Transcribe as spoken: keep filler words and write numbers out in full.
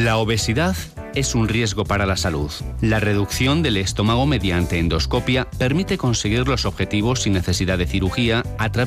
La obesidad es un riesgo para la salud. La reducción del estómago mediante endoscopia permite conseguir los objetivos sin necesidad de cirugía a través